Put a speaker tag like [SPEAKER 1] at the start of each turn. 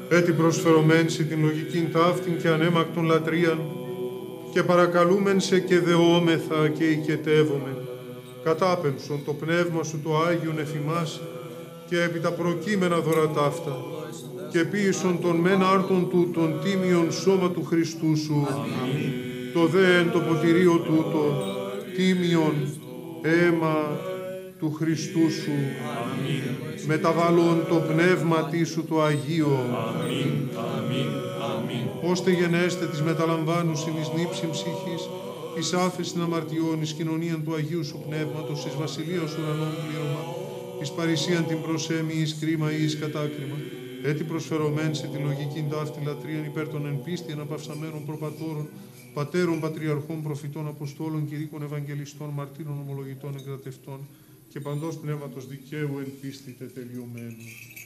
[SPEAKER 1] έτι προσφερωμέν σε την λογικήν ταύτην και ανέμακτον λατρείαν, και παρακαλούμεν σε και δεόμεθα και οικετεύομεν, κατάπεμψον το πνεύμα σου το Άγιον εφημάς, και επί τα προκείμενα δώρα ταύτα, και ποίησον τον μεν άρτον τούτον τίμιον σώμα του Χριστού σου, το δε εν το ποτηρίο τούτο, τίμιον αίμα του Χριστού σου, μεταβάλλον το πνεύματι σου το Αγίο, ώστε γενέστε της μεταλαμβάνουσιν εις νύψιν ψυχής, εις άφεσιν αμαρτιών, εις κοινωνίαν του Αγίου σου Πνεύματος, εις βασιλείος ουρανών πλήρωμα, εις παρησίαν την προσέμη, εις κρίμα ή εις κατάκριμα, έτι προσφερωμέν σε τη λογικήν ταύτη λατρείαν υπέρ των εν πίστη αναπαυσαμένων προπατώρων, πατέρων, πατριαρχών, προφητών, αποστόλων, κηρύκων, ευαγγελιστών, μαρτύρων, ομολογητών, εγκρατευτών και παντός πνεύματος δικαίου εν πίστη τετελειωμένου.